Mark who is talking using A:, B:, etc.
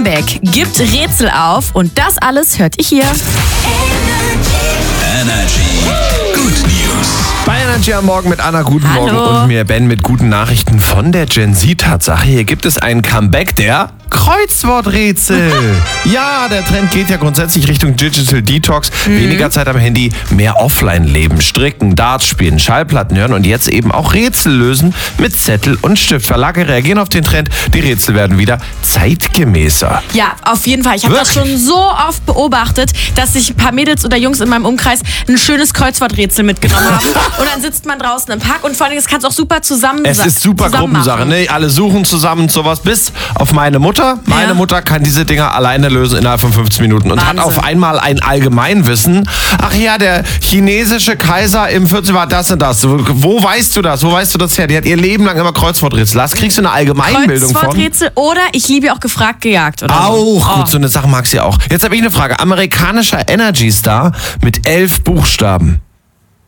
A: Comeback, gibt Rätsel auf und das alles hört ihr hier.
B: Energy. Good News.
C: Bei Energy am Morgen mit Anna, guten
A: Hallo.
C: Morgen, und mir Ben mit guten Nachrichten von der Gen Z-Tatsache. Hier gibt es ein Comeback der Kreuzworträtsel. Ja, der Trend geht ja grundsätzlich Richtung Digital Detox. Weniger Zeit am Handy, mehr Offline-Leben, stricken, Darts spielen, Schallplatten hören und jetzt eben auch Rätsel lösen mit Zettel und Stift. Verlage reagieren auf den Trend, die Rätsel werden wieder zeitgemäßer.
A: Ja, auf jeden Fall. Ich habe das schon so oft beobachtet, dass sich ein paar Mädels oder Jungs in meinem Umkreis ein schönes Kreuzworträtsel mitgenommen haben. Und dann sitzt man draußen im Park und vor allem, das kannst du auch super zusammen
C: Es ist super
A: zusammen
C: Gruppensache,
A: machen.
C: ne? Alle suchen zusammen und sowas, bis auf meine Mutter. Meine Mutter kann diese Dinger alleine lösen innerhalb von 15 Minuten und
A: Wahnsinn.
C: hat auf einmal ein Allgemeinwissen. Ach ja, der chinesische Kaiser im 14. war das und das. Wo weißt du das? Wo weißt du das her? Die hat ihr Leben lang immer Kreuzworträtsel. Das kriegst du eine Allgemeinbildung von.
A: Kreuzworträtsel oder ich liebe auch gefragt, gejagt. Oder
C: Auch,
A: so.
C: gut, so eine Sache mag sie auch. Jetzt habe ich eine Frage. Amerikanischer Energy Star mit 11 Buchstaben.